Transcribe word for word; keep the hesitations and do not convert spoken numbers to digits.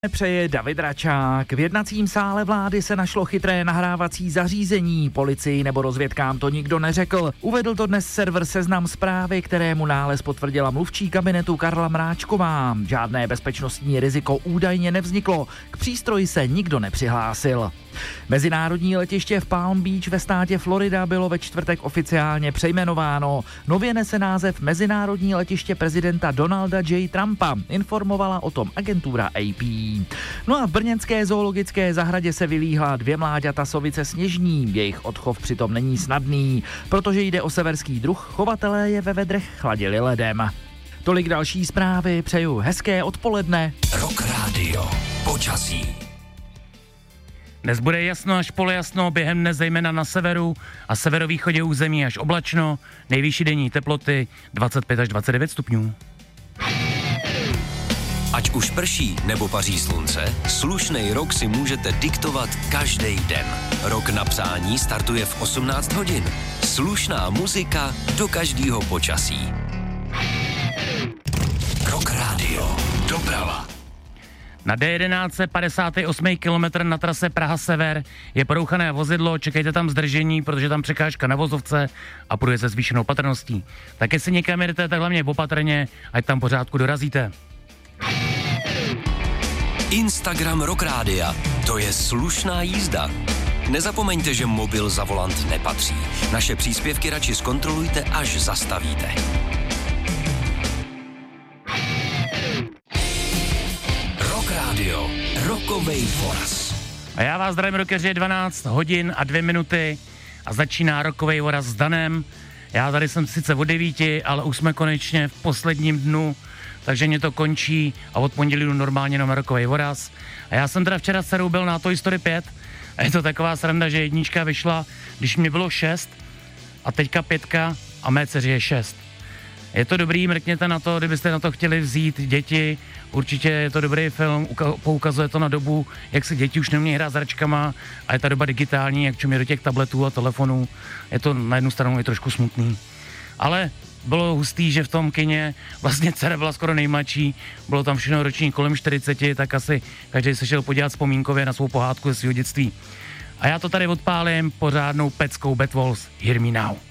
Přeje David Račák. V jednacím sále vlády se našlo chytré nahrávací zařízení. Policii nebo rozvědkám to nikdo neřekl. Uvedl to dnes server Seznam Zprávy, kterému nález potvrdila mluvčí kabinetu Karla Mráčková. Žádné bezpečnostní riziko údajně nevzniklo. K přístroji se nikdo nepřihlásil. Mezinárodní letiště v Palm Beach ve státě Florida bylo ve čtvrtek oficiálně přejmenováno. Nově nese název Mezinárodní letiště prezidenta Donalda J. Trumpa, informovala o tom agentura A P. No a v brněnské zoologické zahradě se vylíhla dvě mláďata sovice sněžní. Jejich odchov přitom není snadný, protože jde o severský druh, chovatelé je ve vedrech chladili ledem. Tolik další zprávy, přeju hezké odpoledne. Rock Radio, počasí. Dnes bude jasno až polojasno, během dne zejména na severu a severovýchodě území až oblačno, nejvyšší denní teploty dvacet pět až dvacet devět stupňů. Ať už prší nebo paří slunce, slušnej rok si můžete diktovat každý den. Rok na přání startuje v osmnáct hodin. Slušná muzika do každého počasí. Rock Radio, doprava. Na D jedenáct padesátý osmý kilometr na trase Praha-Sever je porouchané vozidlo, čekejte tam zdržení, protože tam překážka na vozovce a půjde se zvýšenou patrností. Tak jestli někam jedete, tak hlavně opatrně, ať tam pořádku dorazíte. Instagram Rock Rádia, to je slušná jízda. Nezapomeňte, že mobil za volant nepatří. Naše příspěvky radši zkontrolujte, až zastavíte. Rock Radio, rokovej voraz. A já vás zdravím, rokeři, je dvanáct hodin a dvě minuty a začíná rokovej voraz s Danem. Já tady jsem sice od devíti, ale už jsme konečně v posledním dnu, takže mě to končí a od pondělí jdu normálně na rokovej voraz. A já jsem teda včera s dcerou byl na Toy Story pět a je to taková sranda, že jednička vyšla, když mě bylo šest a teďka pětka a mé dceři je šest. Je to dobrý, mrkněte na to, kdybyste na to chtěli vzít děti, určitě je to dobrý film, poukazuje to na dobu, jak se děti už neumějí hrát s hračkama a je ta doba digitální, jak čumě do těch tabletů a telefonů, je to na jednu stranu i trošku smutný. Ale bylo hustý, že v tom kině vlastně dcera byla skoro nejmladší, bylo tam všechno roční kolem čtyřiceti, tak asi každý se šel podívat vzpomínkově na svou pohádku ze svého dětství. A já to tady odpálím pořádnou peckou Bad Wolves, Hear Me Now.